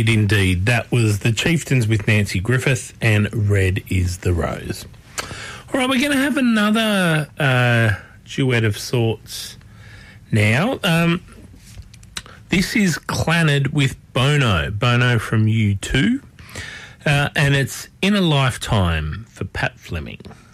Indeed, indeed. That was the Chieftains with Nancy Griffith and Red is the Rose. All right, we're going to have another duet of sorts now. This is Clannad with Bono from U2, and it's In a Lifetime for Pat Fleming.